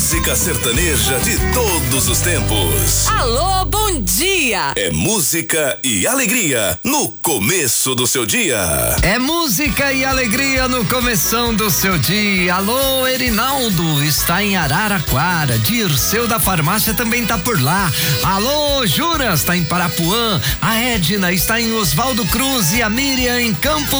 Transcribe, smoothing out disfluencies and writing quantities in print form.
música sertaneja de todos os tempos. Alô, bom dia! É música e alegria no começo do seu dia. É música e alegria no começão do seu dia. Alô, Erinaldo, está em Araraquara. Dirceu da farmácia também tá por lá. Alô, Juras, está em Parapuã. A Edna está em Oswaldo Cruz e a Miriam em Campo